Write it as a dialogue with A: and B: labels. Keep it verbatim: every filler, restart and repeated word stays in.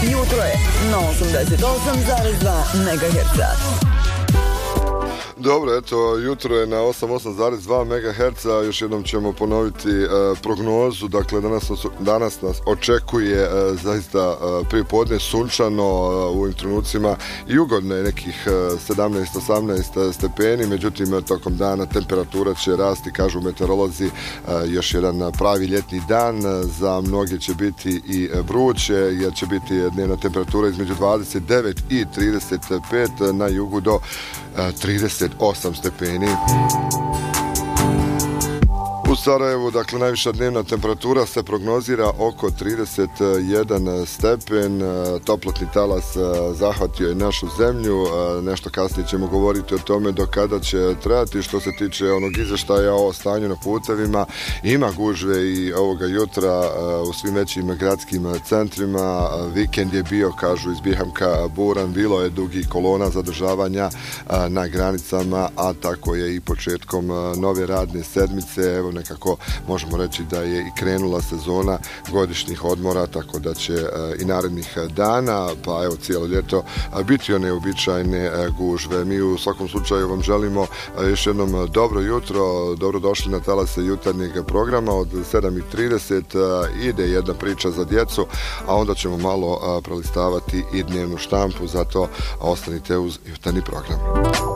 A: Jutro je na osamdeset osam zarez dva megaherca.
B: Dobro, eto, jutro je na osamdeset osam zarez dva megaherca, još jednom ćemo ponoviti e, prognozu, dakle danas, danas nas očekuje e, zaista e, prijepodne sunčano, e, u ovim trenucima i ugodno je nekih e, sedamnaest osamnaest stepeni, međutim tokom dana temperatura će rasti, kažu meteorolozi, e, još jedan pravi ljetni dan, za mnoge će biti i vruće, jer će biti dnevna temperatura između dvadeset devet i trideset pet, na jugu do trideset osam stepeni. U Sarajevu, dakle, najviša dnevna temperatura se prognozira oko trideset jedan stepen, toplotni talas zahvatio je našu zemlju, nešto kasnije ćemo govoriti o tome do kada će trajati. Što se tiče onog izvještaja o stanju na putevima, ima gužve i ovoga jutra u svim većim gradskim centrima. Vikend je bio, kažu iz Bihamka, buran, bilo je dugi kolona zadržavanja na granicama, a tako je i početkom nove radne sedmice. Evo, nekako možemo reći da je i krenula sezona godišnjih odmora, tako da će e, i narednih dana, pa evo cijelo ljeto, biti one uobičajene e, gužve. Mi u svakom slučaju vam želimo e, još jednom dobro jutro, dobrodošli na talase jutarnjeg programa. Od sedam i trideset e, ide jedna priča za djecu, a onda ćemo malo e, prelistavati i dnevnu štampu, zato ostanite uz jutarnji program.